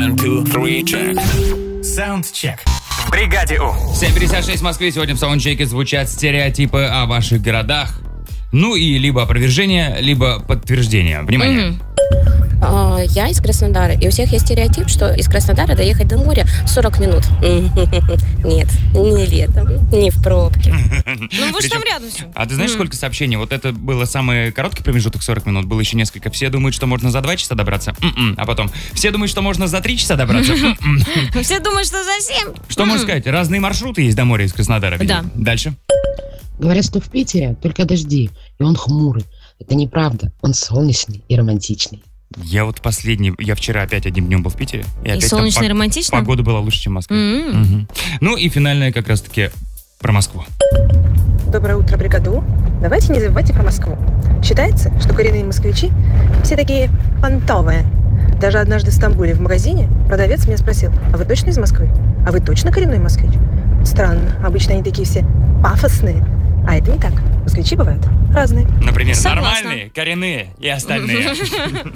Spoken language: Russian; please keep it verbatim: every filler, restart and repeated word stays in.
One, two, three, check. Саундчек. В бригаде У. семь пятьдесят шесть в Москве. Сегодня в саундчеке звучат стереотипы о ваших городах. Ну и либо опровержение, либо подтверждение. Внимание. Мгм. А, Я из Краснодара, и у всех есть стереотип, что из Краснодара доехать до моря сорок минут. Нет, не летом, не в пробке. Ну вы же там Причем- рядом все. А ты знаешь, сколько сообщений? Вот это было самый короткий промежуток, сорок минут. Было еще несколько. Все думают, что можно за два часа добраться. М-м. А потом, все думают, что можно за три часа добраться. М-м. Все думают, что за семь. Что можно сказать? Разные маршруты есть до моря из Краснодара. видимо. Да. Дальше. Говорят, что в Питере только дожди, и он хмурый. Это неправда, он солнечный и романтичный. Я вот последний, я вчера опять одним днем был в Питере. И опять там солнечно и пог- романтично? Погода была лучше, чем в Москве. М. Мгм. Ну и финальное как раз-таки про Москву. Доброе утро, бригаду. Давайте не забывайте про Москву. Считается, что коренные москвичи все такие понтовые. Даже однажды в Стамбуле в магазине продавец меня спросил: а вы точно из Москвы? А вы точно коренной москвич? Странно, обычно они такие все пафосные. А это не так. Москвичи бывают разные. Например, Согласна. нормальные, коренные и остальные.